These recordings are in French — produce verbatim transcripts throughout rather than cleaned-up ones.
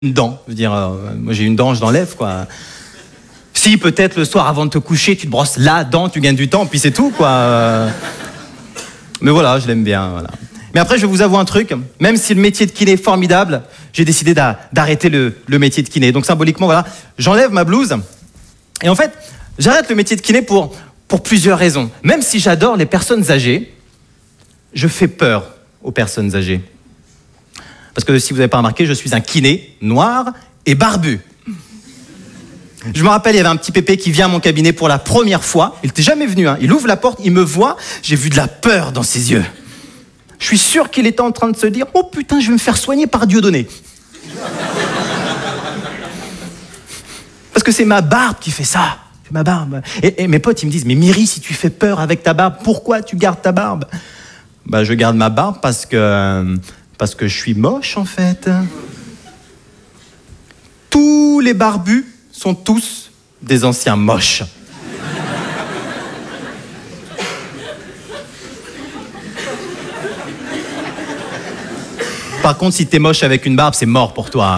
une dent. Je veux dire, euh, moi j'ai une dent, je l'enlève, quoi. Si, peut-être le soir avant de te coucher, tu te brosses la dent, tu gagnes du temps, puis c'est tout, quoi. Euh... Mais voilà, je l'aime bien, voilà. Mais après, je vais vous avouer un truc. Même si le métier de kiné est formidable, j'ai décidé d'a- d'arrêter le, le métier de kiné. Donc symboliquement, voilà, j'enlève ma blouse. Et en fait, j'arrête le métier de kiné pour, pour plusieurs raisons. Même si j'adore les personnes âgées, je fais peur aux personnes âgées. Parce que si vous n'avez pas remarqué, je suis un kiné noir et barbu. Je me rappelle, il y avait un petit pépé qui vient à mon cabinet pour la première fois. Il n'était jamais venu, hein. Il ouvre la porte, il me voit, j'ai vu de la peur dans ses yeux. Je suis sûr qu'il était en train de se dire « Oh putain, je vais me faire soigner par Dieudonné ». Parce que c'est ma barbe qui fait ça. C'est ma barbe. Et, et mes potes, ils me disent « Mais Myri, si tu fais peur avec ta barbe, pourquoi tu gardes ta barbe ?» Bah, je garde ma barbe parce que... Parce que je suis moche, en fait. Tous les barbus sont tous des anciens moches. Par contre, si t'es moche avec une barbe, c'est mort pour toi.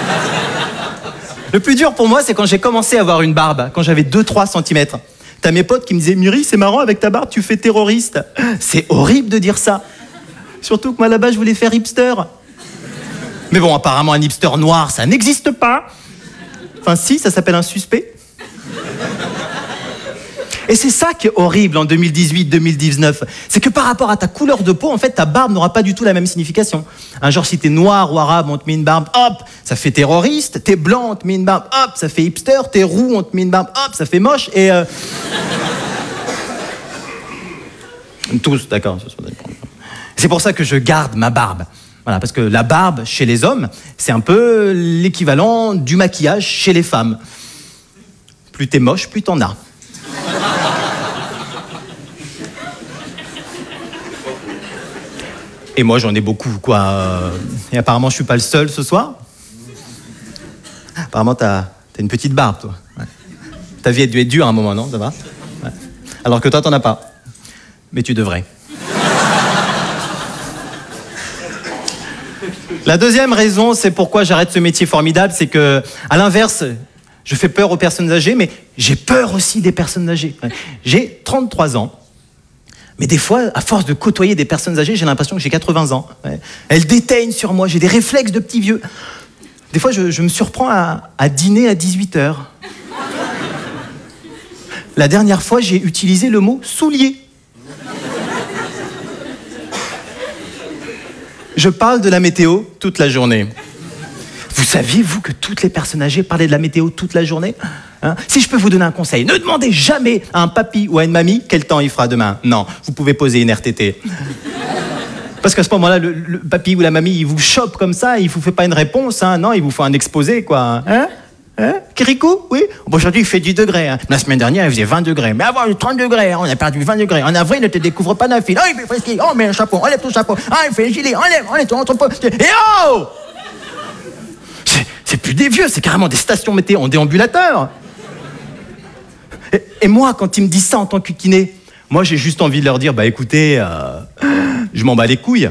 Le plus dur pour moi, c'est quand j'ai commencé à avoir une barbe, quand j'avais deux à trois centimètres. T'as mes potes qui me disaient « Myri, c'est marrant, avec ta barbe, tu fais terroriste. » C'est horrible de dire ça. Surtout que moi, là-bas, je voulais faire hipster. Mais bon, apparemment, un hipster noir, ça n'existe pas. Enfin, si, ça s'appelle un suspect. Et c'est ça qui est horrible en deux mille dix-huit deux mille dix-neuf. C'est que par rapport à ta couleur de peau, en fait, ta barbe n'aura pas du tout la même signification. Un genre, si t'es noir ou arabe, on te met une barbe, hop, ça fait terroriste. T'es blanc, on te met une barbe, hop, ça fait hipster. T'es roux, on te met une barbe, hop, ça fait moche. Et... Euh... Tous, d'accord. C'est pour ça que je garde ma barbe. Voilà, parce que la barbe, chez les hommes, c'est un peu l'équivalent du maquillage chez les femmes. Plus t'es moche, plus t'en as. Et moi, j'en ai beaucoup, quoi. Et apparemment, je suis pas le seul ce soir. Apparemment, t'as, t'as une petite barbe, toi. Ouais. Ta vie a dû être dure à un moment, non? Ça va? Ouais. Alors que toi, t'en as pas. Mais tu devrais. La deuxième raison, c'est pourquoi j'arrête ce métier formidable, c'est que, à l'inverse, je fais peur aux personnes âgées, mais j'ai peur aussi des personnes âgées. J'ai trente-trois ans, mais des fois, à force de côtoyer des personnes âgées, j'ai l'impression que j'ai quatre-vingts ans. Elles déteignent sur moi, j'ai des réflexes de petit vieux. Des fois, je, je me surprends à, à dîner à dix-huit heures. La dernière fois, j'ai utilisé le mot « soulier ». Je parle de la météo toute la journée. Vous saviez, vous, que toutes les personnes âgées parlaient de la météo toute la journée, hein? Si je peux vous donner un conseil, ne demandez jamais à un papy ou à une mamie quel temps il fera demain. Non, vous pouvez poser une R T T. Parce qu'à ce moment-là, le, le papy ou la mamie, il vous chope comme ça, il vous fait pas une réponse, hein? Non, il vous faut un exposé, quoi. Hein? Hein? Kirikou? Oui? Bon, aujourd'hui, il fait dix degrés. Hein. La semaine dernière, il faisait vingt degrés. Mais avant, il fait trente degrés. Hein. On a perdu vingt degrés. En avril, ne te découvre pas d'un fil. Oh, il fait frisky. Oh, mets un chapeau. Enlève ton chapeau. Ah, il fait le gilet. Enlève, enlève ton entrepôt. Et oh! C'est, c'est plus des vieux, c'est carrément des stations météo en déambulateur. Et, et moi, quand ils me disent ça en tant que kiné, moi, j'ai juste envie de leur dire, bah écoutez, euh, je m'en bats les couilles.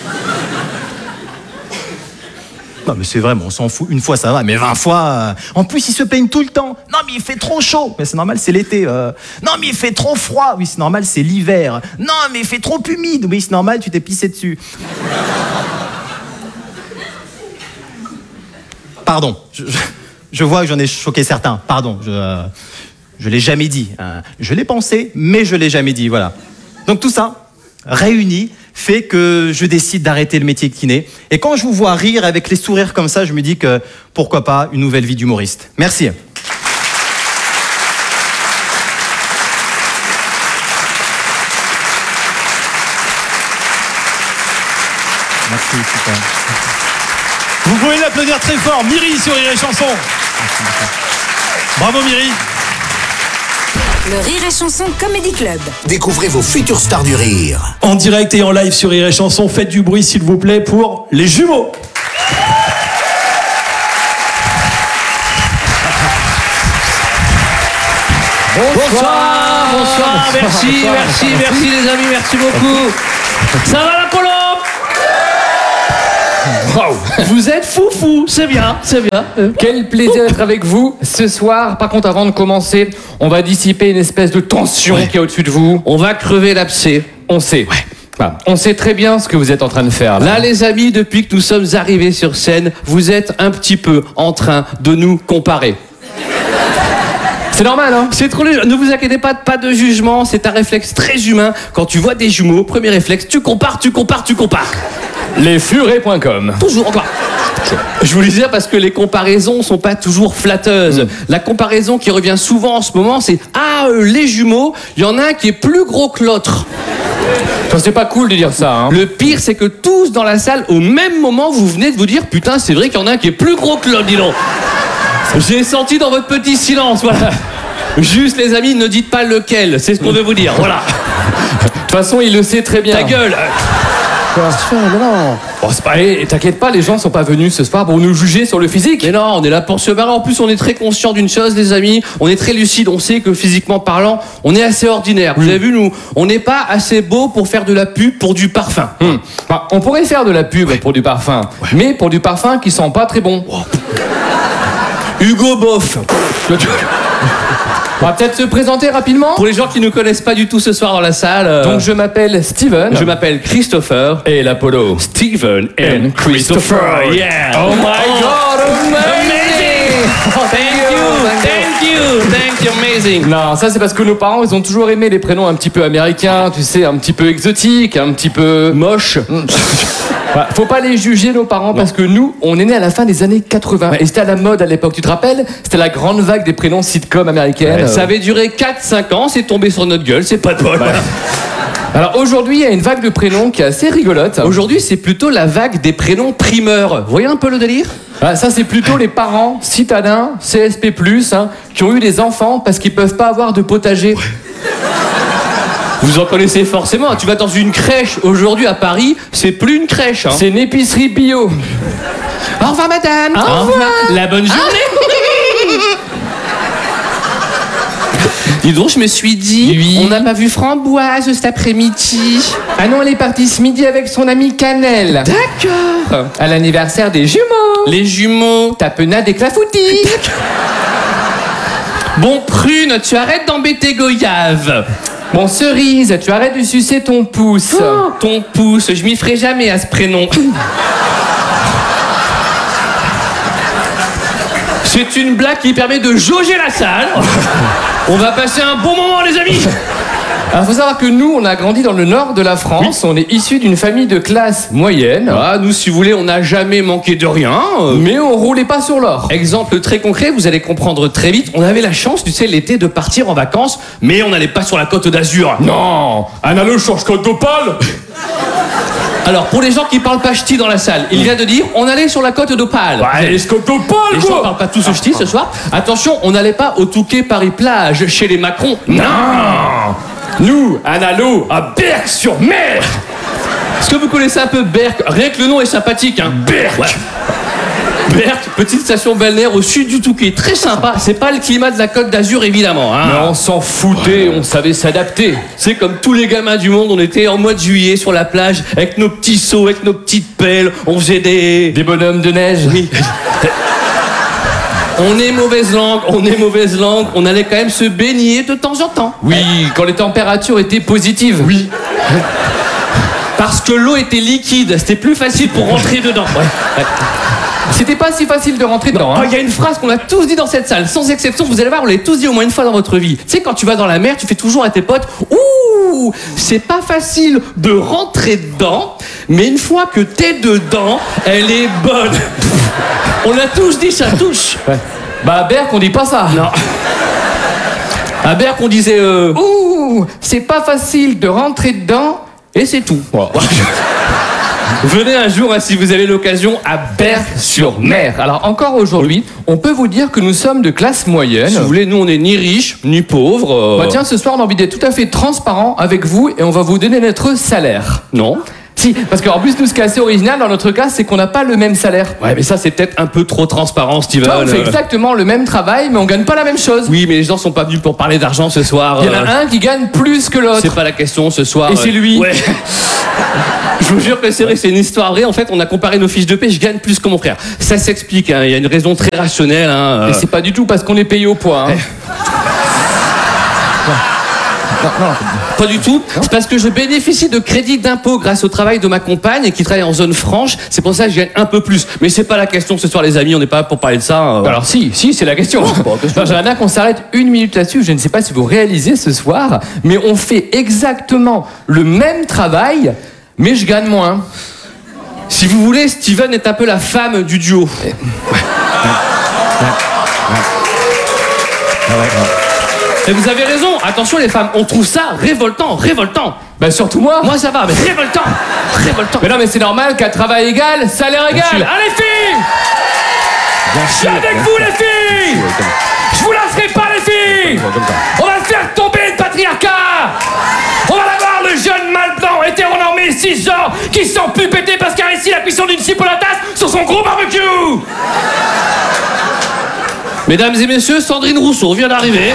Non, mais c'est vrai, mais on s'en fout. Une fois, ça va, mais vingt fois... Euh... En plus, ils se plaignent tout le temps. Non, mais il fait trop chaud. Mais c'est normal, c'est l'été. Euh... Non, mais il fait trop froid. Oui, c'est normal, c'est l'hiver. Non, mais il fait trop humide. Oui, c'est normal, tu t'es pissé dessus. Pardon. Je, je, je vois que j'en ai choqué certains. Pardon. Je euh, je l'ai jamais dit. Euh, je l'ai pensé, mais je l'ai jamais dit. Voilà. Donc tout ça, réuni... fait que je décide d'arrêter le métier de kiné. Et quand je vous vois rire avec les sourires comme ça, je me dis que pourquoi pas une nouvelle vie d'humoriste. Merci. Merci, super. Vous pouvez l'applaudir très fort. Myri sur Rire et Chanson. Bravo Myri. Le Rire et Chanson Comedy Club. Découvrez vos futures stars du rire. En direct et en live sur Rire et Chanson, faites du bruit s'il vous plaît pour les jumeaux. Bonsoir, bonsoir, merci, merci, merci les amis, merci beaucoup. Ça va la colombe? Wow. Vous êtes foufou, c'est bien, c'est bien. Quel plaisir d'être avec vous ce soir. Par contre, avant de commencer, on va dissiper une espèce de tension Ouais. qui est au-dessus de vous. On va crever l'abcès. On sait. Enfin, on sait très bien ce que vous êtes en train de faire. Là, Là, les amis, depuis que nous sommes arrivés sur scène, vous êtes un petit peu en train de nous comparer. c'est normal, hein? C'est trop léger. Ne vous inquiétez pas, pas de jugement. C'est un réflexe très humain. Quand tu vois des jumeaux, premier réflexe, tu compares, tu compares, tu compares. Les furets point com. Toujours encore. Je vous le disais parce que les comparaisons sont pas toujours flatteuses. La comparaison qui revient souvent en ce moment, c'est ah euh, les jumeaux, il y en a un qui est plus gros que l'autre. Enfin, c'est pas cool de dire ça, hein? Le pire, c'est que tous dans la salle, au même moment, vous venez de vous dire putain, c'est vrai qu'il y en a un qui est plus gros que l'autre, dis donc. J'ai senti dans votre petit silence, voilà. Juste les amis, ne dites pas lequel, c'est ce qu'on veut vous dire, voilà. De toute façon, il le sait très bien. Ta gueule. Bon, c'est pas... Et t'inquiète pas, les gens sont pas venus ce soir pour nous juger sur le physique. Mais non, on est là pour se marrer. En plus, on est très conscient d'une chose, les amis. On est très lucide. On sait que physiquement parlant, on est assez ordinaire. Vous avez vu, nous, on n'est pas assez beau pour faire de la pub pour du parfum. Hmm. Enfin, on pourrait faire de la pub pour du parfum, mais pour du parfum qui sent pas très bon. Hugo Boff. On va peut-être se présenter rapidement. Pour les gens qui ne connaissent pas du tout ce soir dans la salle, euh, Donc je m'appelle Steven. je m'appelle Christopher. Et l'Apollo. Steven and Christopher. Yeah. Oh my God, amazing! Thank you, thank you, thank you, amazing. Non, ça c'est parce que nos parents, ils ont toujours aimé les prénoms un petit peu américains, tu sais, un petit peu exotiques, un petit peu Moche. Bah, faut pas les juger nos parents parce que nous, on est nés à la fin des années quatre-vingts et c'était à la mode à l'époque. Tu te rappelles? C'était la grande vague des prénoms sitcom américaines. Ça avait duré quatre cinq ans, c'est tombé sur notre gueule, c'est pas de bol. voilà. Alors aujourd'hui, il y a une vague de prénoms qui est assez rigolote. Aujourd'hui, c'est plutôt la vague des prénoms primeurs. Vous voyez un peu le délire? Ah, ça, c'est plutôt les parents citadins, C S P plus, hein, qui ont eu des enfants parce qu'ils peuvent pas avoir de potager. Vous en connaissez forcément. Tu vas dans une crèche aujourd'hui à Paris, c'est plus une crèche. Hein. C'est une épicerie bio. Au revoir, madame. Au revoir. La bonne journée. Dis donc, je me suis dit, Oui. on n'a pas vu Framboise cet après-midi. Ah non, elle est partie ce midi avec son ami Cannelle. D'accord. À l'anniversaire des jumeaux. Les jumeaux. Tapenade et clafoutis. Bon, Prune, tu arrêtes d'embêter Goyave. Bon, Cerise, tu arrêtes de sucer ton pouce. Oh, ton pouce, je m'y ferai jamais à ce prénom. C'est une blague qui permet de jauger la salle. On va passer un bon moment, les amis. Alors, faut savoir que nous, on a grandi dans le nord de la France. On est issus d'une famille de classe moyenne. Ah, nous, si vous voulez, on n'a jamais manqué de rien. Euh, Mais on roulait pas sur l'or. Exemple très concret, vous allez comprendre très vite. On avait la chance, tu sais, l'été de partir en vacances, mais on n'allait pas sur la côte d'Azur. Non, Anna le change code d'Opale. Alors, pour les gens qui parlent pas ch'ti dans la salle, il vient de dire, on allait sur la côte d'Opale. Ouais, est-ce code d'Opale, Les gens quoi? parlent pas tous au ch'ti ce soir. Attention, on n'allait pas au Touquet Paris-Plage chez les Macron. Non. Nous, Analo, à Berck-sur-Mer. Est-ce que vous connaissez un peu Berck? Rien que le nom est sympathique, hein. Berck. Ouais. Berck, petite station balnéaire au sud du Touquet. Très sympa. C'est pas le climat de la Côte d'Azur, évidemment. Hein. Mais on s'en foutait, on savait s'adapter. C'est comme tous les gamins du monde, on était en mois de juillet sur la plage avec nos petits seaux, avec nos petites pelles. On faisait des... Des bonhommes de neige. Oui. On est mauvaise langue, on est mauvaise langue. On allait quand même se baigner de temps en temps. Oui, quand les températures étaient positives. Oui. Parce que l'eau était liquide, c'était plus facile pour rentrer dedans. Ouais. Ouais. C'était pas si facile de rentrer dedans. Oh, Hein. il y a une phrase qu'on a tous dit dans cette salle, sans exception, vous allez voir, on l'a tous dit au moins une fois dans votre vie. Tu sais, quand tu vas dans la mer, tu fais toujours à tes potes, ouh, c'est pas facile de rentrer dedans, mais une fois que t'es dedans, elle est bonne. On a tous dit, ça touche. Ouais. Bah à Berck, on dit pas ça. Non. À Berck, on disait, euh, Ouh, c'est pas facile de rentrer dedans. et c'est tout. Wow. Venez un jour, hein, si vous avez l'occasion, à Berck-sur-Mer. Mer. Alors encore aujourd'hui, on peut vous dire que nous sommes de classe moyenne. Si vous voulez, nous, on est ni riches, ni pauvres. euh, Bah tiens, ce soir, on a envie d'être tout à fait transparent avec vous et on va vous donner notre salaire. Non. Si, parce qu'en plus, nous, ce qui est assez original dans notre cas, c'est qu'on n'a pas le même salaire. Ouais, mais ça, c'est peut-être un peu trop transparent, Steven. Toi, on fait Euh, exactement le même travail, mais on gagne pas la même chose. Oui, mais les gens sont pas venus pour parler d'argent ce soir. Il y en euh, a un qui gagne plus que l'autre. C'est pas la question ce soir. Et c'est lui. Ouais. Je vous jure que c'est vrai, c'est une histoire vraie. En fait, on a comparé nos fiches de paie, je gagne plus que mon frère. Ça s'explique, hein. Il y a une raison très rationnelle. Hein. Et c'est pas du tout parce qu'on est payé au poids. Hein. Pas du tout. C'est parce que je bénéficie de crédits d'impôt grâce au travail de ma compagne qui travaille en zone franche. C'est pour ça que je gagne un peu plus. Mais c'est pas la question ce soir, les amis. On n'est pas là pour parler de ça. euh. Alors si, si, c'est la question. bon, Non, J'aimerais bien qu'on s'arrête une minute là-dessus. Je ne sais pas si vous réalisez ce soir, mais on fait exactement le même travail, mais je gagne moins. Si vous voulez, Steven est un peu la femme du duo. Et vous avez raison. Attention, les femmes, on trouve ça révoltant, révoltant. Bah surtout moi. Moi, ça va, mais révoltant, révoltant. Mais non, mais c'est normal qu'à travail égal, salaire égal. sûr. Allez filles, je suis avec vous les filles. Je vous lâcherai pas les filles. On va faire tomber le patriarcat. On va avoir le jeune mâle blanc hétéronormé cisgenre qui se sent plus pété parce qu'il a réussi la cuisson d'une cible à la tasse sur son gros barbecue. Mesdames et messieurs, Sandrine Rousseau vient d'arriver.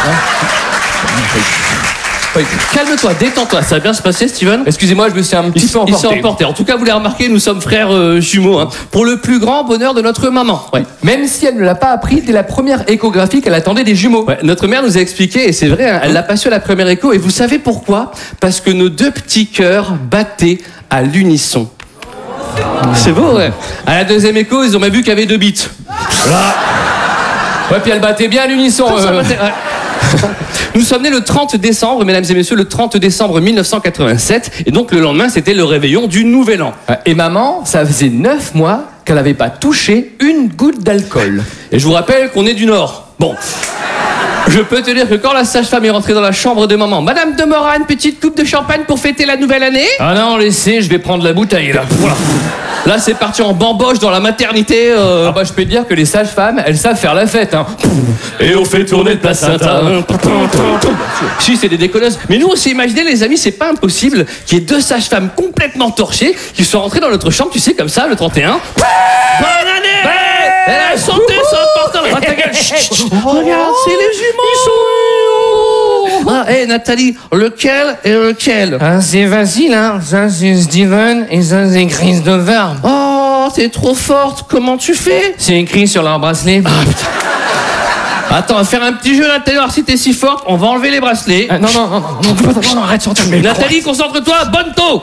Calme-toi, détends-toi, ça va bien se passer, Steven. Excusez-moi, je me suis un petit Il, peu il emporté. s'est emporté. En tout cas, vous l'avez remarqué, nous sommes frères euh, jumeaux, hein, pour le plus grand bonheur de notre maman. Ouais. Même si elle ne l'a pas appris dès la première échographie qu'elle attendait des jumeaux. Ouais, notre mère nous a expliqué, et c'est vrai, hein, elle l'a pas su à la première écho, et vous savez pourquoi? Parce que nos deux petits cœurs battaient à l'unisson. C'est beau, ouais. À la deuxième écho, ils ont même vu qu'il y avait deux bits. Ouais, puis elle battait bien à l'unisson. Ça euh. battait, ouais. Nous sommes nés le trente décembre, mesdames et messieurs, le trente décembre mille neuf cent quatre-vingt-sept, et donc le lendemain, c'était le réveillon du Nouvel An. Et maman, ça faisait neuf mois qu'elle n'avait pas touché une goutte d'alcool. Et je vous rappelle qu'on est du Nord. Bon. Je peux te dire que quand la sage-femme est rentrée dans la chambre de maman, Madame de Morat, une petite coupe de champagne pour fêter la nouvelle année? Ah non, laissez, je vais prendre la bouteille là. Voilà. Là, c'est parti en bamboche dans la maternité. Euh... Ah bah je peux te dire que les sages-femmes, elles savent faire la fête. Hein. Et on fait tourner le placenta. Si, c'est des déconneuses. Mais nous, on s'est imaginé, les amis, c'est pas impossible qu'il y ait deux sages-femmes complètement torchées qui soient rentrées dans notre chambre, tu sais, comme ça, le trente et un. Bonne année! Et la santé, c'est important. Ah, ta gueule. Chut, chut, chut. Regarde, c'est les jumeaux. Ah, hé, Nathalie, lequel et lequel? Ah, c'est facile, hein. Ça, c'est Steven et ça, c'est Christopher. Oh, t'es trop forte. Comment tu fais? C'est écrit sur leur bracelet. Attends, on va faire un petit jeu, Nathalie, alors si t'es si forte, on va enlever les bracelets. Ah, non, non, non, non, non, non, non, arrête, sortir le Nathalie, concentre-toi, bonne taux.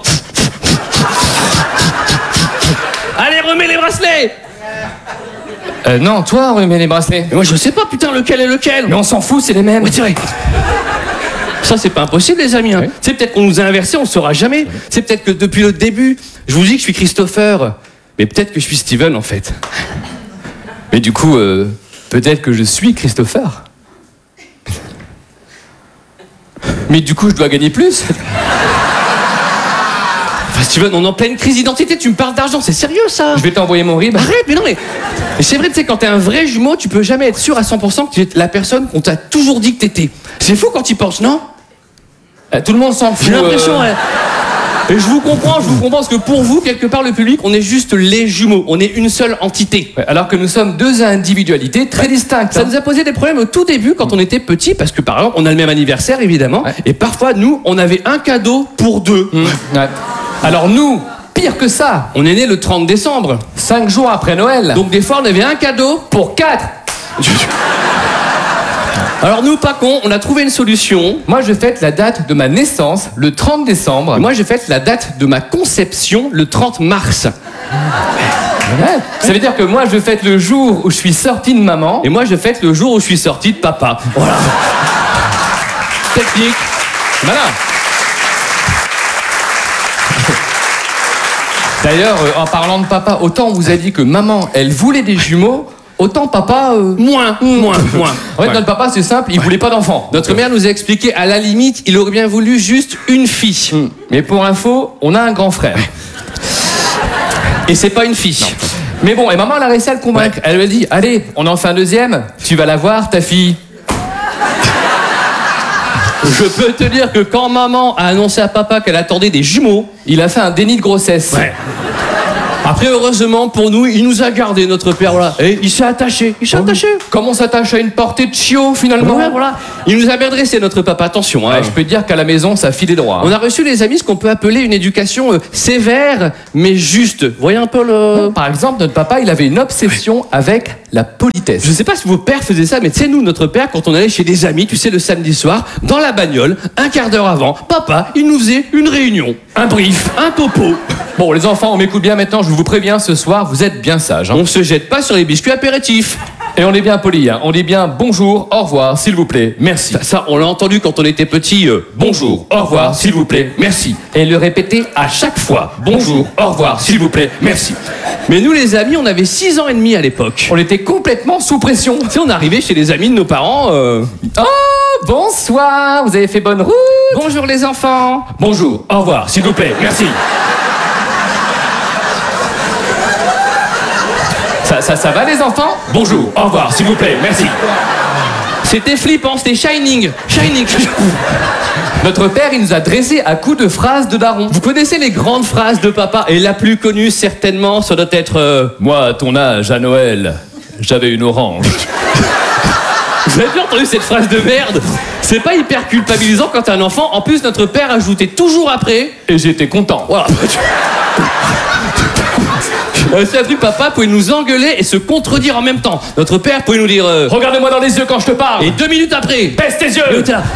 Allez, remets les bracelets. Euh, non, toi, remets les bracelets. Mais moi, je sais pas, putain, lequel est lequel. Mais on s'en fout, c'est les mêmes. Ouais, c'est vrai. Ça, c'est pas impossible, les amis. Hein. C'est peut-être qu'on nous a inversés, on saura jamais. C'est peut-être que depuis le début, je vous dis que je suis Christopher, mais peut-être que je suis Steven, en fait. Mais du coup, euh, peut-être que je suis Christopher. Mais du coup, je dois gagner plus. Enfin, Steven, on est en pleine crise d'identité, tu me parles d'argent, c'est sérieux, ça? Je vais t'envoyer mon rib. Arrête, mais non, mais... mais c'est vrai, tu sais, quand t'es un vrai jumeau, tu peux jamais être sûr à cent pour cent que tu es la personne qu'on t'a toujours dit que t'étais. C'est fou quand tu y penses, non? Euh, tout le monde s'en fout. J'ai l'impression, euh, ouais. Et je vous comprends, je vous comprends, parce que pour vous, quelque part, le public, on est juste les jumeaux. On est une seule entité. ouais, alors que nous sommes deux individualités très distinctes. Ça hein. nous a posé des problèmes au tout début, quand on était petits, parce que, par exemple, on a le même anniversaire, évidemment, Ouais. et parfois, nous, on avait un cadeau pour deux. Mmh, ouais. Alors nous, pire que ça, On est né le trente décembre. cinq jours après Noël. Donc, des fois, on avait un cadeau. pour quatre. Alors, nous, pas cons, on a trouvé une solution. Moi, je fête la date de ma naissance, le trente décembre. Et moi, j'ai fait la date de ma conception, le trente mars. Ouais. Ça veut dire que moi, je fête le jour où je suis sorti de maman. Et moi, je fête le jour où je suis sorti de papa. Voilà. Technique. Voilà. D'ailleurs, euh, en parlant de papa, autant on vous a dit que maman, elle voulait des jumeaux, autant papa... euh, Moins, moins, moins. En fait, notre papa, c'est simple, il voulait pas d'enfants. Notre mère nous a expliqué, à la limite, il aurait bien voulu juste une fille. Hum. Mais pour info, on a un grand frère. Et c'est pas une fille. Mais bon, et maman, elle a réussi à le convaincre. Elle lui a dit, allez, on en fait un deuxième, tu vas la voir, ta fille. Je peux te dire que quand maman a annoncé à papa qu'elle attendait des jumeaux, il a fait un déni de grossesse. Ouais. Après, heureusement pour nous, il nous a gardé notre père, voilà. Et il s'est attaché, il s'est oh attaché. Oui. Comme on s'attache à une portée de chiot, finalement. Ouais, voilà. Il nous a bien dressé, notre papa. Attention, hein. Ouais, je peux te dire qu'à la maison, ça filait droit. Hein. On a reçu, les amis, ce qu'on peut appeler une éducation euh, sévère, mais juste. Vous voyez un peu le... Par exemple, notre papa, il avait une obsession ouais. avec la politesse. Je sais pas si vos pères faisaient ça, mais tu sais, nous, notre père, quand on allait chez des amis, tu sais, le samedi soir, dans la bagnole, un quart d'heure avant, papa, il nous faisait une réunion, un brief, un topo. Bon, les enfants, on m'écoute bien maintenant, je vous préviens, ce soir, vous êtes bien sages. Hein. On se jette pas sur les biscuits apéritifs. Et on est bien poli, hein. On dit bien bonjour, au revoir, s'il vous plaît, merci. Ça, ça on l'a entendu quand on était petit. Euh, bonjour, au revoir, s'il vous plaît, merci. Et le répéter à chaque fois. Bonjour, au revoir, s'il vous plaît, merci. Mais nous, les amis, on avait six ans et demi à l'époque. On était complètement sous pression. Tu sais, on arrivait chez les amis de nos parents. Euh... Oh, bonsoir, vous avez fait bonne route. Bonjour les enfants. Bonjour, au revoir, s'il vous plaît, merci. Ça, ça, ça va les enfants? Bonjour, au revoir, s'il vous plaît, merci. C'était flippant, c'était Shining. Shining. Notre père, il nous a dressé à coups de phrases de daron. Vous connaissez les grandes phrases de papa? Et la plus connue, certainement, ça doit être euh, moi, à ton âge, à Noël, j'avais une orange. Vous avez bien entendu cette phrase de merde? C'est pas hyper culpabilisant quand t'es un enfant. En plus, notre père ajoutait toujours après et j'étais content. Voilà. Euh, c'est un truc, papa pouvait nous engueuler et se contredire en même temps. Notre père pouvait nous dire euh, regardez-moi dans les yeux quand je te parle. Et deux minutes après, baisse tes yeux. Et là.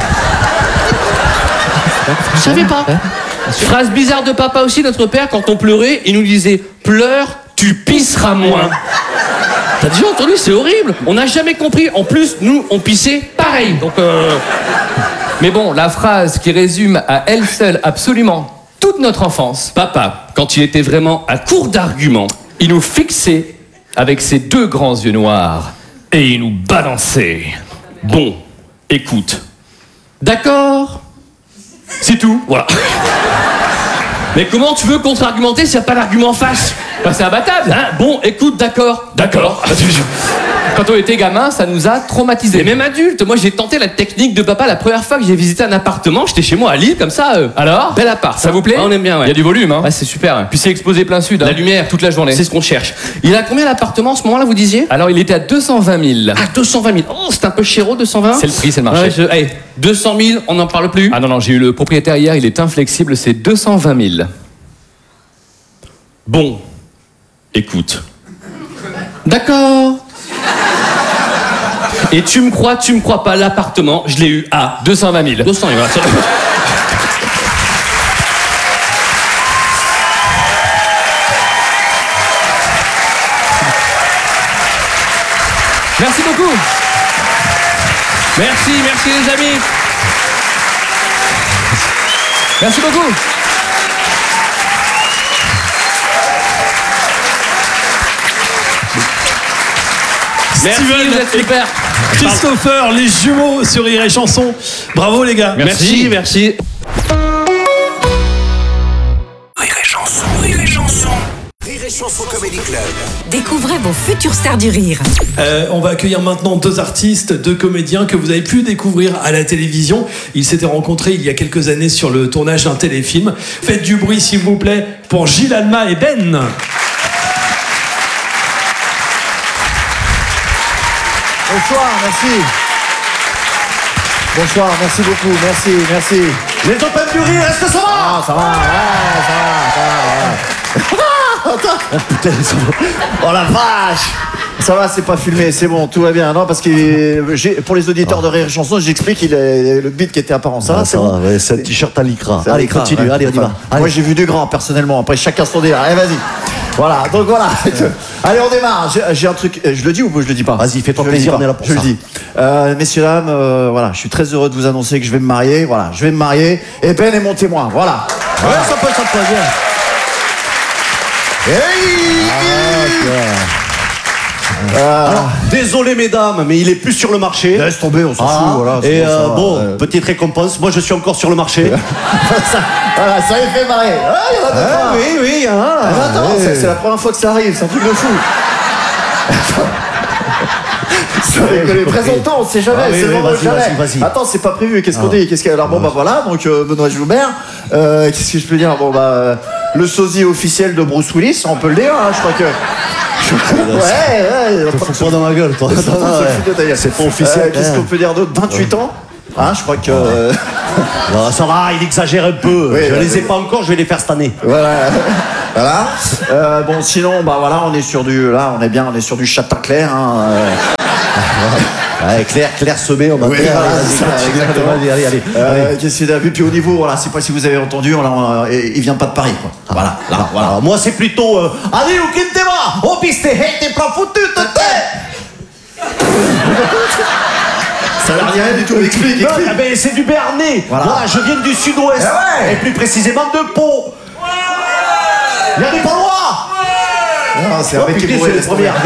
Je savais pas. Phrase bizarre de papa aussi, notre père, quand on pleurait, il nous disait pleure, tu pisseras moins. T'as déjà entendu? C'est horrible. On n'a jamais compris. En plus, nous, on pissait pareil. Donc, euh... Mais bon, la phrase qui résume à elle seule absolument toute notre enfance. Papa, quand il était vraiment à court d'arguments, il nous fixait avec ses deux grands yeux noirs et il nous balançait. Bon, écoute. D'accord? C'est tout, voilà. Mais comment tu veux contre-argumenter s'il n'y a pas d'argument en face? Bah, c'est imbattable, hein? Bon, écoute, d'accord. D'accord. Quand on était gamin, ça nous a traumatisés. Et même adulte, moi j'ai tenté la technique de papa la première fois que j'ai visité un appartement. J'étais chez moi à Lille, comme ça. Euh, Alors bel appart. Ça vous plaît? Ah, on aime bien, ouais. Il y a du volume, hein. Ouais, c'est super. Hein. Puis c'est exposé plein sud. Hein. La lumière toute la journée. C'est ce qu'on cherche. Il a combien l'appartement en ce moment-là, vous disiez? Alors il était à deux cent vingt mille. Ah, deux cent vingt mille. Oh, c'est un peu chéro, deux cent vingt. C'est le prix, c'est le marché. Ouais, je... hey, deux cent mille, on n'en parle plus. Ah non, non, j'ai eu le propriétaire hier, il est inflexible, c'est deux cent vingt mille. Bon, écoute. D'accord. Et tu me crois, tu me crois pas, l'appartement, je l'ai eu à deux cent vingt mille. deux cent, voilà. Merci beaucoup. Merci, merci les amis. Merci beaucoup. Merci, Steven, vous êtes super. Christopher, les jumeaux sur Rire et Chanson. Bravo les gars. Merci, merci. Rire et Chanson, Rire et Chanson. Rire et Chanson Comedy Club. Découvrez vos futures stars du rire. Euh, on va accueillir maintenant deux artistes, deux comédiens que vous avez pu découvrir à la télévision. Ils s'étaient rencontrés il y a quelques années sur le tournage d'un téléfilm. Faites du bruit s'il vous plaît pour Gilles Alma et Ben. Bonsoir, merci. Bonsoir, merci beaucoup, merci, merci. Les tempêtes du rire, est-ce que ça va? Ah, ça va, ouais, ça va, ça va, ouais. Attends. Oh, putain, ça va. Oh la vache. Ça va, c'est pas filmé, c'est bon, tout va bien. Non, parce que j'ai, pour les auditeurs de Rire et Chanson, j'explique il est, le beat qui était apparent. Ça ah, va, c'est ça bon. va, ouais, c'est un t-shirt à lycra. C'est allez, lycra, continue, ouais, allez, on y va. Allez. Moi, j'ai vu du grand, personnellement. Après, chacun son délire. Allez, vas-y. Voilà, donc voilà. Allez, on démarre. J'ai, j'ai un truc. Je le dis ou je le dis pas? Vas-y, fais-toi plaisir, on est là pour je ça. Je le dis. Euh, messieurs, dames, euh, voilà, je suis très heureux de vous annoncer que je vais me marier. Voilà, je vais me marier. Et Ben est mon témoin. Voilà. voilà. Ouais, ça peut, ça peut bien. Hey ah, Euh... Alors, désolé mesdames, mais il est plus sur le marché. Laisse tomber, on s'en ah, fout. Voilà, et bon, euh, bon, euh... petite récompense, moi je suis encore sur le marché. ça, voilà, ça y fait marrer. Ah, il y en a deux, ah, oui, oui, il y en a. Ah, attends, oui. c'est, c'est la première fois que ça arrive, c'est un truc de fou. Sans déconner. Présentons, on sait jamais, Ah oui, c'est oui, le moment vas-y, jamais. vas-y, vas-y. Attends, c'est pas prévu, qu'est-ce qu'on Ah. dit qu'est-ce qu'il y a Alors bon, bah voilà, donc euh, Benoît Joubert, euh, qu'est-ce que je peux dire Bon, bah, euh, le sosie officiel de Bruce Willis, on peut le dire, hein, je crois que. Ouais, ouais, Te fous pas dans la gueule, toi. c'est C'est pas officiel. Euh, Qu'est-ce qu'on peut dire d'autre vingt-huit ans Hein, je crois que. euh, Non, ça va, il exagère un peu. Oui, je ouais, les ai ouais. pas encore, je vais les faire cette année. Voilà. Voilà. Euh, bon, sinon, bah voilà, on est sur du. Là, on est bien, on est sur du châtain clair. Hein, euh. Ouais, Claire, Claire Semé, on va Oui, faire. voilà, Allez, c'est ça, allez, exactement. Allez, allez, allez. Euh, allez. Qu'est-ce qu'il a vu Puis au niveau, voilà, c'est pas si vous avez entendu, on l'a- euh, il vient pas de Paris, quoi. Voilà, là, voilà. Alors, moi, c'est plutôt. Euh, allez, où qu'il te va Oh, piste, hey, t'es pas foutu, te tais Ça n'a rien du tout, explique, Non, explique. ah ben, c'est du Béarnais. Voilà. Moi, je viens du sud-ouest. Eh ouais. Et plus précisément de Pau. Il y a des Palois. Non, c'est Oh, avec putain, les c'est le premier.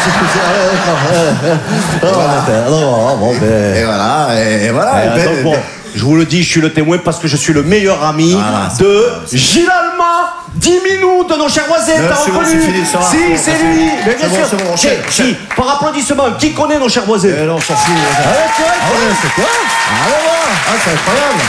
Non, bon, ben. Et voilà, et voilà. Euh, et ben- donc bon, je vous le dis, je suis le témoin parce que je suis le meilleur ami Voilà, c'est de ça, c'est Gilles Alma, Diminou, de nos chers voisins. Non, T'as c'est bon, reconnu c'est fini, ça va. Si, Bon, c'est c'est lui. fini. Mais bien C'est bon, sûr. c'est bon, Qui- enchaîne, qui- enchaîne. Par applaudissement, qui connaît nos chers voisins Eh non, on s'en fout. Ah ouais, c'est vrai, Ah ouais, c'est quoi Ah ouais, ouais. Ah, c'est incroyable.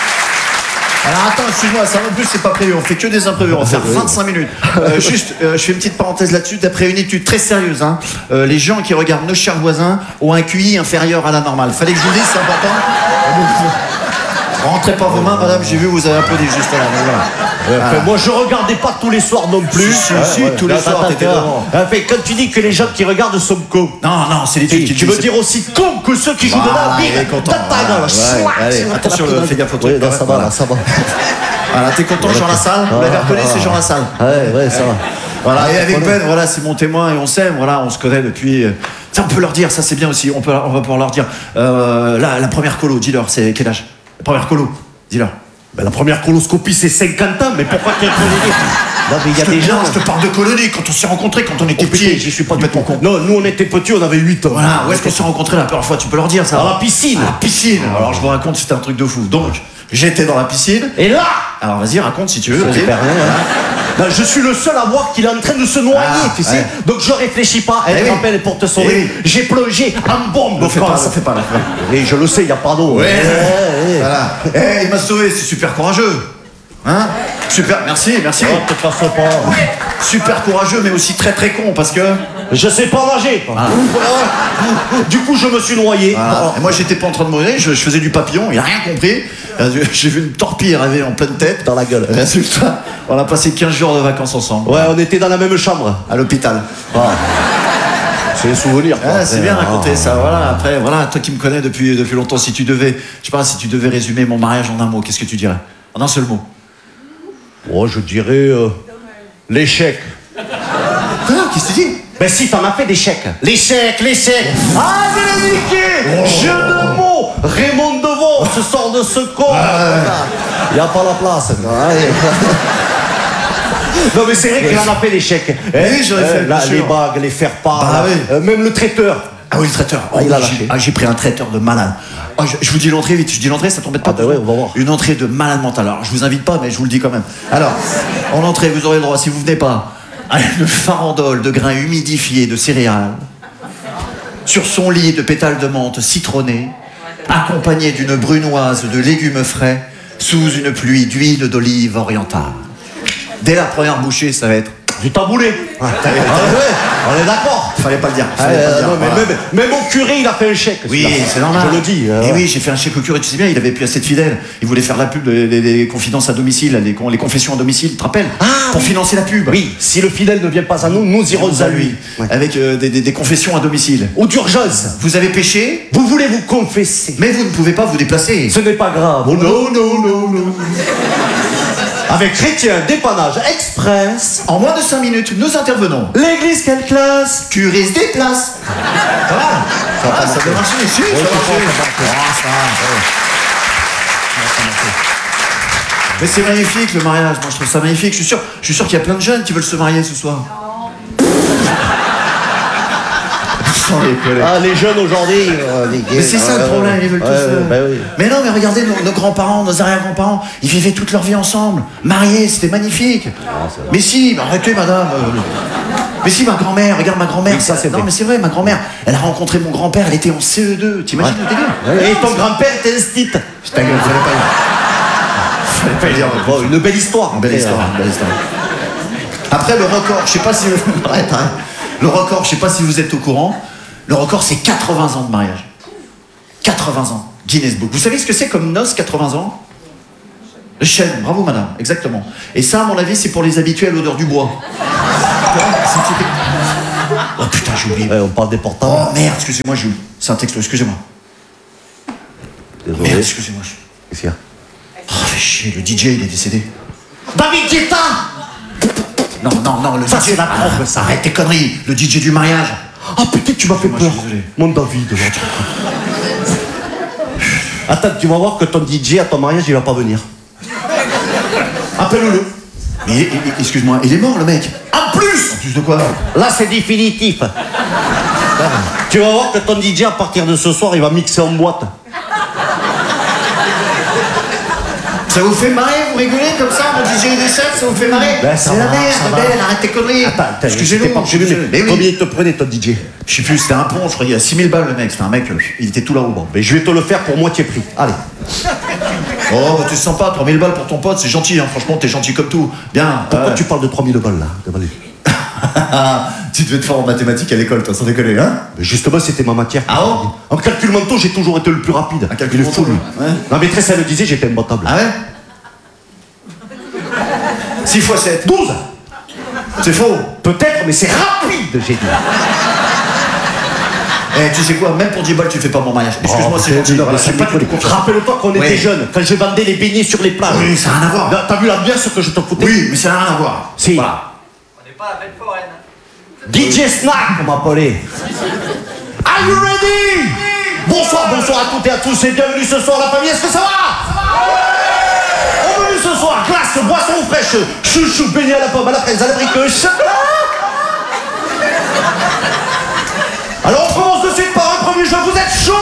Alors attends, excuse-moi, ça en plus c'est pas prévu, on fait que des imprévus, on va faire vingt-cinq minutes. Euh, juste, euh, je fais une petite parenthèse là-dessus, d'après une étude très sérieuse, hein, euh, les gens qui regardent nos chers voisins ont un Q I inférieur à la normale. Fallait que je vous dise, c'est important. Rentrez pas vos mains, madame, j'ai vu, vous avez applaudi juste là. mais voilà. Enfin, moi, je regardais pas tous les soirs non plus. Si, si, si, tous les Attends, soirs, attends, t'étais attends. devant. Enfin, quand tu dis que les gens qui regardent sont cons. Non, non, c'est l'étude qui Tu dit, veux c'est- dire aussi cons que ceux qui jouent Voilà, dedans. il est Bim, content. dans ta Voilà, gueule. ouais, Chouac, allez, c'est attention, la le- fais gaffe au truc. Oui, là, ça va, Voilà. là, ça va. Voilà, t'es content, Jean Lassalle Vous l'avez reconnu, c'est Jean Lassalle. Ouais, ouais, ça va. Voilà, et avec Ben, voilà, c'est mon témoin et on s'aime, voilà, on se connaît depuis. euh, Tiens, on peut leur dire, ça c'est bien aussi, on, peut, on va pouvoir leur dire. Euh, la, la première colo, dis-leur, c'est quel âge La première colo, dis-leur. Ben, la première coloscopie, c'est cinquante ans, mais pourquoi tu es colonie Non, mais il y a Je te- des gens. non, je te parle de colonie, quand on s'est rencontrés, quand on était Oh, putain, petits. j'y suis pas du complètement tout con. Non, nous on était petits, on avait huit ans. Voilà, où est-ce qu'on s'est rencontrés la première fois Tu peux leur dire ça Dans la piscine. À la piscine. Alors je vous raconte, c'était un truc de fou. Donc, j'étais dans la piscine. Et là, Alors vas-y, raconte si tu veux. je vas-y. perds rien, hein. Ben, je suis le seul à voir qu'il est en train de se noyer, Ah, tu sais. ouais. Donc je réfléchis pas. Eh Elle oui. me rappelle pour te Eh sauver. oui. J'ai plongé en bombe. Ne fais quand- pas, ça fait pas la fin. Et je le sais, il n'y a pas d'eau. Ouais. ouais. Voilà. Eh, il m'a sauvé, c'est super courageux. Hein Super, merci, merci. Oh, te casse pas. Super courageux, mais aussi très très con parce que. Je sais pas nager. Du coup, je me suis noyé. Voilà. Et moi, j'étais pas en train de mourir, je, je faisais du papillon, il a rien compris. Euh, J'ai vu une torpille arriver en pleine tête. Dans la gueule. Résultat, on a passé quinze jours de vacances ensemble. Ouais, on était dans la même chambre. À l'hôpital. Ah. C'est les souvenirs. quoi. Ah, c'est bien Ah. raconté ça, voilà. Après, voilà, toi qui me connais depuis, depuis longtemps, si tu devais, je sais pas, si tu devais résumer mon mariage en un mot, qu'est-ce que tu dirais En un seul mot. Oh, je dirais euh, l'échec. Quoi Qu'est-ce que tu dis Ben si, t'en as fait des chèques. L'échec, l'échec. Ah, je l'ai niqué. Jeu de mots. Raymond Devos se sort de ce corps. Il n'y a pas la place. Non mais c'est vrai qu'il en a fait des chèques. Oui, j'en ai fait, bien là, sûr. les bagues, les faire-part, Bah oui. euh, même le traiteur. Ah oui, le traiteur. Ah, il a j'ai- lâché. ah, j'ai pris un traiteur de malade. Ah, je, je vous dis l'entrée vite, je dis l'entrée, ça t'embête pas Ah, bah ouais, on va voir. Une entrée de malade mental. Alors, je vous invite pas, mais je vous le dis quand même. Alors, en entrée, vous aurez le droit, si vous venez pas, à une farandole de grains humidifiés de céréales, sur son lit de pétales de menthe citronnée, accompagné d'une brunoise de légumes frais, sous une pluie d'huile d'olive orientale. Dès la première bouchée, ça va être Du taboulé. Ah, t'as- Ah ouais, on est d'accord. Fallait pas le dire. Ah, Fallait pas le euh, dire. non, mais Voilà. même, même au curé, il a fait un chèque. Oui, celui-là. c'est normal. Je le dis. euh, Et oui, j'ai fait un chèque au curé, tu sais bien, il avait plus assez de fidèles. Il voulait faire la pub des, des- des confidences à domicile, les, con- les confessions à domicile, tu te rappelles Pour financer la pub. Oui, si le fidèle ne vient pas à nous, nous irons à lui. Ouais. Avec euh, des, des- des confessions à domicile. Ou d'urgence. Vous avez péché, Vous voulez vous confesser. mais vous ne pouvez pas vous déplacer. Ce n'est pas grave. Oh non, non, non, non. Avec Chrétien, dépannage express. En moins de cinq minutes, nous intervenons. L'église, quelle classe. Curé se déplace. Voilà. Voilà, ça doit marcher. Si, ça doit marcher. Ah, ça. Mais c'est magnifique le mariage, moi je trouve ça magnifique. Je suis sûr, je suis sûr qu'il y a plein de jeunes qui veulent se marier ce soir. Sans déconner. Ah, les jeunes aujourd'hui. euh, les gays, Mais c'est ça euh, le problème, ils veulent tous. ouais, euh, bah oui. Mais non, mais regardez nos, nos grands-parents, nos arrière-grands-parents, ils vivaient toute leur vie ensemble, mariés, c'était magnifique. Ah, Mais si, bah arrêtez madame. euh, Mais si, ma grand-mère, regarde ma grand-mère. Oui, ça, c'est non, vrai. mais c'est vrai, ma grand-mère, elle a rencontré mon grand-père, elle était en C E deux. T'imagines le délire? Et ton grand-père était stit. Ta gueule, fallait pas dire. Fallait pas dire. Bon, une belle histoire. Une belle histoire, une belle histoire. Après, le record, je sais pas si... Arrête, arrête. Le record, je sais pas si vous êtes au courant, le record, c'est quatre-vingts ans de mariage. quatre-vingts ans. Guinness Book. Vous savez ce que c'est comme noce, quatre-vingts ans? Le chêne, bravo madame, exactement. Et ça, à mon avis, c'est pour les habitués à l'odeur du bois. Oh putain, j'ai oublié. Ouais, on parle des portables. Oh merde, excusez-moi, j'ai oublié. C'est un texto, excusez-moi. Désolé. Merde, excusez-moi. Qu'est-ce qu'il y a? Oh, fais chier, le D J, il est décédé. David Guetta. Non, non, non, le Ça, D J... c'est la trompe, ça. Arrête tes conneries, le D J du mariage. Ah putain, tu m'as fait Moi, peur. je suis désolé. Mon David. Attends, tu vas voir que ton D J à ton mariage, il va pas venir. Appelle-le. Mais, il- il- excuse-moi, il est mort, le mec. En plus En plus de quoi? Là, c'est définitif. Tu vas voir que ton D J, à partir de ce soir, il va mixer en boîte. Ça vous fait marrer, vous rigolez comme ça, mon D J décède, ça vous fait marrer? Ben, ça c'est la va, merde, ça va. belle, arrête tes conneries. Attends, attends, excusez-nous, j'étais pas prévu, excusez-nous. mais Mais oui. combien il te prenait ton D J? Je sais plus, c'était un pont, je crois, il y a six mille balles le mec, c'était un mec, il était tout là-haut. Bon. Mais je vais te le faire pour moitié prix. Allez. Oh, bah, t'es sympa, trois mille balles pour ton pote, c'est gentil, hein. Franchement, t'es gentil comme tout. Bien. Pourquoi euh, tu parles de trois mille balles là devant lui? tu devais te faire en mathématiques à l'école, toi, sans déconner, hein? Mais justement, c'était ma matière. Ah bon? En calcul mental, j'ai toujours été le plus rapide. Un calcul Il est fou, mental, lui. ouais. La maîtresse, elle le disait, j'étais imbattable. Ah ouais? six fois sept. douze. C'est faux. Peut-être, mais c'est rapide, j'ai dit. Eh, tu sais quoi, même pour dix balles, tu fais pas mon mariage. Excuse-moi, c'est gentil. Non, Voilà, c'est j'ai pas pas du tout confiance. Rappelle-toi qu'on était Ouais. jeunes, quand je vendais les beignets sur les plages. Oui, ça n'a rien à voir. Là, t'as vu l'ambiance que je te foutais? Oui, mais ça n'a rien à voir. Si. Voilà. D J Snack, on m'appelait. Are you ready? Bonsoir, bonsoir à toutes et à tous et bienvenue ce soir la famille, est-ce que ça va? Au menu ce soir, glace, boisson fraîche, chouchou, beignet à la pomme, à la fraise, à la brique, chocolat. Alors on commence de suite par un premier jeu, vous êtes chaud?